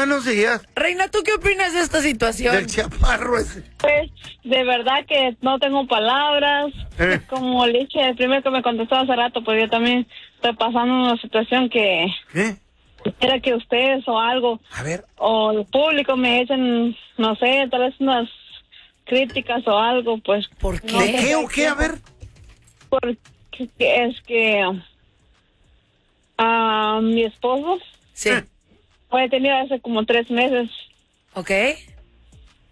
buenos días. Reina, ¿tú qué opinas de esta situación? Del chaparro ese. Pues, de verdad que no tengo palabras. Como le dije, el primero que me contestó hace rato, pues yo también estoy pasando una situación que... ¿Qué? Era que ustedes o algo, A ver. o el público me echen, no sé, tal vez unas críticas o algo, pues. ¿Por qué? No ¿De sé qué o qué? A ver. Porque es que mi esposo Sí. fue detenido hace como 3 meses. ¿Ok?